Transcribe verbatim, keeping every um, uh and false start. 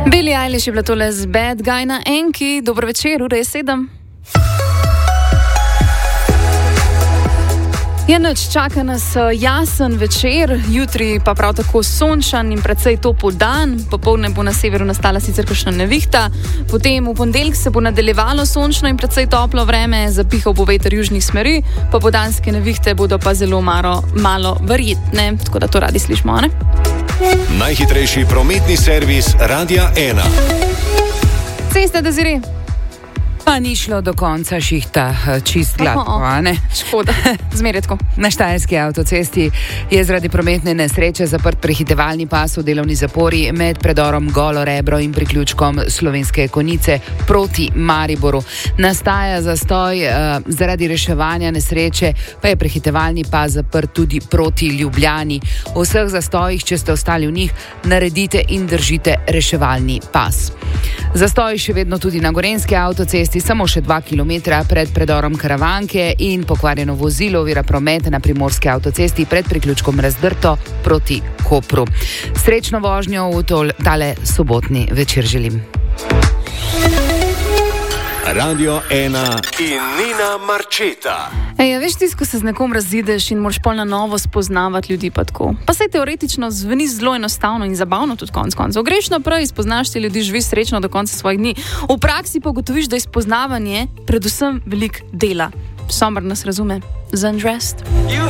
Billie Eilish je bila tole z Bad Guy na Enki. Dobro večer, ura je sedem. Je noč, čaka nas jasen večer, jutri pa prav tako sončan in precej topel dan. Popoldne bo na severu nastala sicer kakšna nevihta, potem v ponedeljek se bo nadaljevalo sončno in precej toplo vreme, zapihal bo veter južnih smeri, popoldanske nevihte bodo pa zelo malo, malo verjetne, tako da to radi slišimo, ne? Najhitrejši prometni servis Radia ena. Ceste, da ziri. Pa ni šlo do konca šihta čist gladko, a ne? Škoda, zmeraj tako. Na štajerski avtocesti je zaradi prometne nesreče zaprt prehitevalni pas v delovni zapori med predorom Golo Rebro in priključkom Slovenske Konjice proti Mariboru. Nastaja zastoj uh, zaradi reševanja nesreče, pa je prehitevalni pas zaprt tudi proti Ljubljani. V vseh zastojih, če ste ostali v njih, naredite in držite reševalni pas. Zastoj še vedno tudi na Gorenjski avtocesti, samo še dva kilometra pred predorom Karavanke in pokvarjeno vozilo ovira promet na Primorski avtocesti pred priključkom Razdrto proti Kopru. Srečno vožnjo v tol, tale sobotni večer želim. Radio ena in Nina Marčeta. Ej, a veš ti, ko se z nekom razideš in moraš pol na novo spoznavati ljudi pa tako. Pa saj teoretično zveni zelo enostavno in zabavno tudi konc koncev. Greš naprej, spoznaš te ljudi, živiš srečno do konca svojih dni. V praksi pa ugotoviš, da je spoznavanje predvsem velik dela. Sommer nas razume. Zundressed.